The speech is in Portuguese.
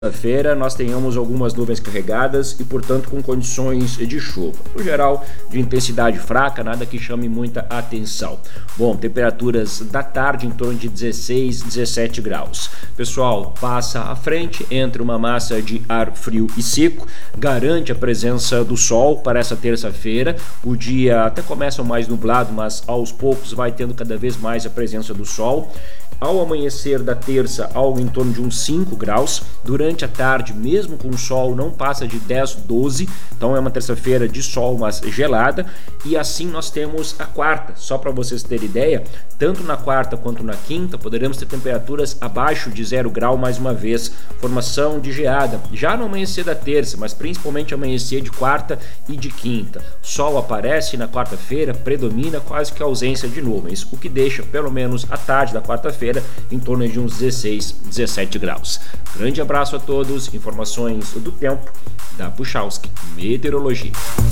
Feira nós tenhamos algumas nuvens carregadas e, portanto, com condições de chuva. No geral, de intensidade fraca, nada que chame muita atenção. Bom, temperaturas da tarde em torno de 16, 17 graus. Pessoal, passa à frente entre uma massa de ar frio e seco, garante a presença do sol para essa terça-feira. O dia até começa mais nublado, mas aos poucos vai tendo cada vez mais a presença do sol. Ao amanhecer da terça, algo em torno de uns 5 graus. Durante a tarde, mesmo com o sol, não passa de 10, 12. Então é uma terça-feira de sol, mas gelada. E assim nós temos a quarta. Só para vocês terem ideia, tanto na quarta quanto na quinta, poderemos ter temperaturas abaixo de 0 grau mais uma vez. Formação de geada, já no amanhecer da terça, mas principalmente amanhecer de quarta e de quinta. Sol aparece na quarta-feira, predomina quase que a ausência de nuvens, o que deixa pelo menos a tarde da quarta-feira em torno de uns 16, 17 graus. Grande abraço a todos, informações do tempo da Puchalski Meteorologia.